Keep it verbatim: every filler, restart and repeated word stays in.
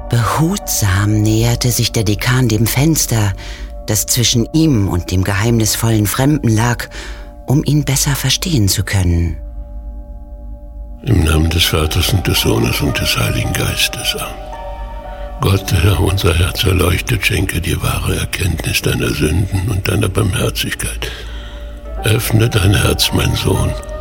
Behutsam näherte sich der Dekan dem Fenster, das zwischen ihm und dem geheimnisvollen Fremden lag, um ihn besser verstehen zu können. Im Namen des Vaters und des Sohnes und des Heiligen Geistes. Amen. Gott, Herr, unser Herz erleuchtet, schenke dir wahre Erkenntnis deiner Sünden und deiner Barmherzigkeit. Öffne dein Herz, mein Sohn,